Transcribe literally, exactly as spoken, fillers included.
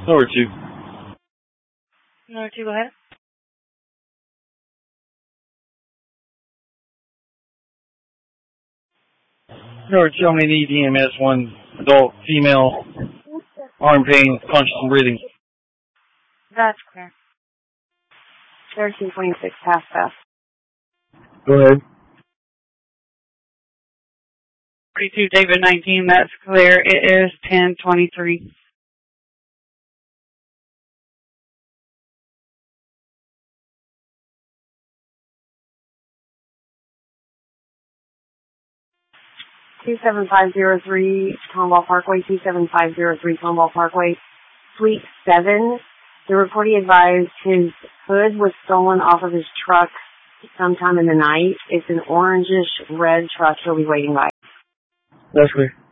Number two. Number two, go ahead. Number two, I'm going to need E M S, one adult, female, arm pain, conscious and breathing. That's clear. thirteen twenty-six, pass fast. Go ahead. forty-two, David nineteen, that's clear. It is ten twenty-three. two seven five zero three, Tomball Parkway, two seven five zero three, Tomball Parkway, Suite seven. The reportee advised his hood was stolen off of his truck sometime in the night. It's an orangish red truck. He'll be waiting by. That's clear.